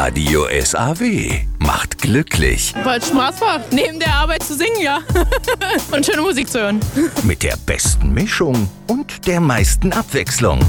Radio SAW macht glücklich. Weil es Spaß macht, neben der Arbeit zu singen, ja. Und schöne Musik zu hören. Mit der besten Mischung und der meisten Abwechslung.